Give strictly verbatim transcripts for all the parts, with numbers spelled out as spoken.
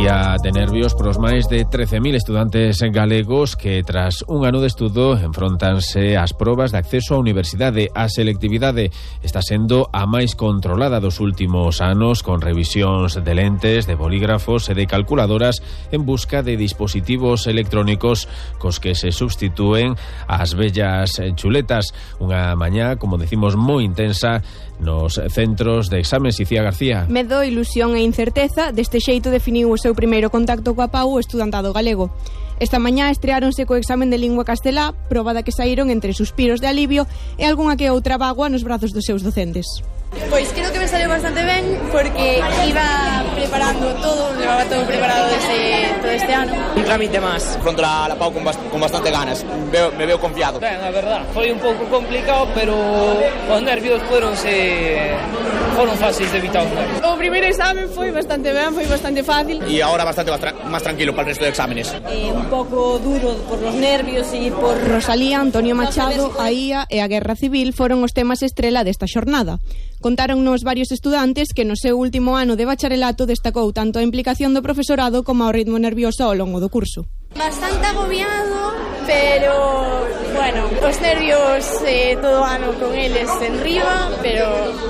Día de nervios para os máis de trece mil estudantes galegos que tras un ano de estudo enfrontanse ás probas de acceso á universidade. A selectividade está sendo a máis controlada dos últimos anos, con revisións de lentes, de bolígrafos e de calculadoras en busca de dispositivos electrónicos cos que se substitúen as vellas chuletas. Unha mañá, como decimos, moi intensa nos centros de exames. Icía García. Medo, ilusión e incerteza, deste xeito definiu o seu primeiro contacto coa P A U o estudantado galego. Esta mañá estreáronse co examen de lingua castelá, proba da que saíron entre suspiros de alivio e algunha que outra bágoa nos brazos dos seus docentes. Pois creo que me salió bastante ben porque iba preparando todo, levaba todo preparado desde todo este ano. Un trámite máis. Fronte a la P A U con, bast con bastante ganas, veo, me veo confiado. Ben, a verdad, foi un pouco complicado, pero os nervios foronse foron fáciles de evitar os nervios. O primeiro examen foi bastante ben, foi bastante fácil. E agora bastante máis tra tranquilo para el resto de exámenes. Eh, un pouco duro por los nervios e por... Rosalía, Antonio Machado, a I A e a Guerra Civil foron os temas estrela desta xornada. Contáronnos varios estudantes que no seu último ano de bacharelato destacou tanto a implicación do profesorado como ao ritmo nervioso ao longo do curso. Bastante agobiado, pero, bueno, os nervios eh, todo ano con eles en riba, pero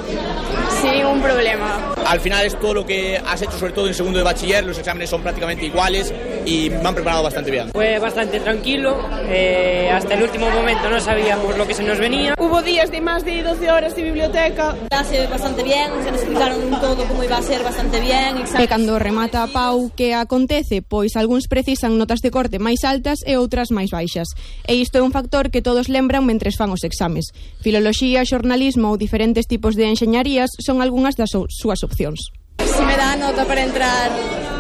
sin ningún problema. Al final es todo lo que has hecho, sobre todo en segundo de bachiller, los exámenes son prácticamente iguales y me han preparado bastante bien. Fue bastante tranquilo, eh, hasta el último momento no sabíamos lo que se nos venía. Hubo días de más de doce horas de biblioteca. Clase bastante bien, se nos explicaron todo como iba a ser bastante bien. E cando remata a P A U, que acontece? Pois algúns precisan notas de corte máis altas e outras máis baixas. E isto é un factor que todos lembran mentres fan os exames. Filoloxía, xornalismo ou diferentes tipos de enxeñarías son algunhas das súas opcións. Si me dá nota para entrar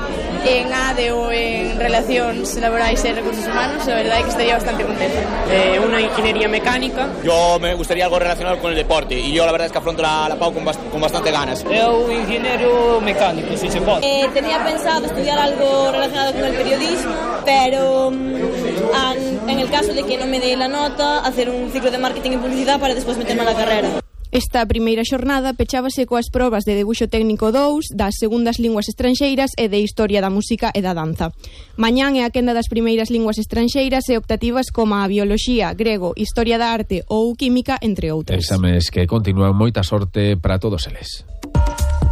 en A D E ou en Relacións Laborais e Recursos Humanos, la verdad é que estaría bastante contenta. Eh, una ingeniería mecánica. Yo me gustaría algo relacionado con el deporte y yo la verdad es que afronto la, la P A U con, bast con bastante ganas. Eu ingeniero mecánico, si se pode. Eh, tenía pensado estudiar algo relacionado con el periodismo, pero um, en el caso de que no me dé la nota, hacer un ciclo de marketing y publicidad para después meterme a la carrera. Esta primeira xornada pechábase coas probas de debuxo técnico dous, das segundas linguas estranxeiras e de historia da música e da danza. Mañán é a quenda das primeiras linguas estranxeiras e optativas como a bioloxía, grego, historia da arte ou química, entre outras. Exames que continúan. Moita sorte para todos eles.